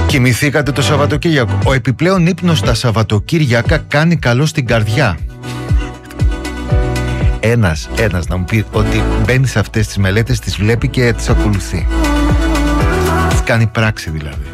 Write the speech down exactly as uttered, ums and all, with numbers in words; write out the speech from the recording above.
Κοιμηθήκατε το Σαββατοκύριακο? Ο επιπλέον ύπνος τα Σαββατοκύριακα κάνει καλό στην καρδιά. Ένας, ένας να μου πει ότι μπαίνει σε αυτές τις μελέτες, τις βλέπει και τις ακολουθεί. Τις κάνει πράξη δηλαδή.